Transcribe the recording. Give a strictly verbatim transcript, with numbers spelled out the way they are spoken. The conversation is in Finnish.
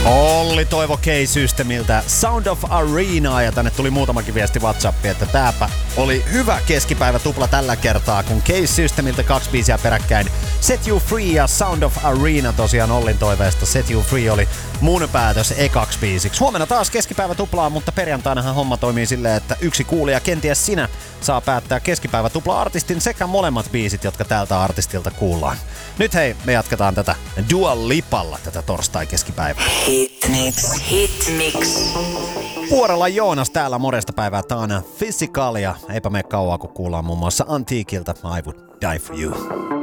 Olli Toivo K-Systemiltä Sound of Arena, ja tänne tuli muutamakin viesti WhatsAppiin, että tääpä oli hyvä keskipäivä tupla tällä kertaa, kun K-Systemiltä kaksi biisiä peräkkäin. Set You Free ja Sound of Arena tosiaan Ollin toiveesta. Set You Free oli mun päätös ekaksi biisiksi. Huomenna taas keskipäivä tuplaa, mutta perjantainahan homma toimii silleen, että yksi kuulija, kenties sinä, saa päättää keskipäivä tupla artistin sekä molemmat biisit, jotka tältä artistilta kuullaan. Nyt hei, me jatketaan tätä Dua Lipalla tätä torstai-keskipäivää. Hit Mix. Hit Mix. Vuorella Joonas täällä, morjesta päivää taana Physical, ja eipä mene kauaa kun kuullaan muun muassa Antiikilta I Would Die For You.